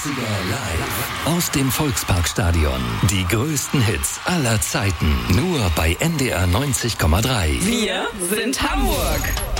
90er live aus dem Volksparkstadion. Die größten Hits aller Zeiten. Nur bei NDR 90,3. Wir sind Hamburg.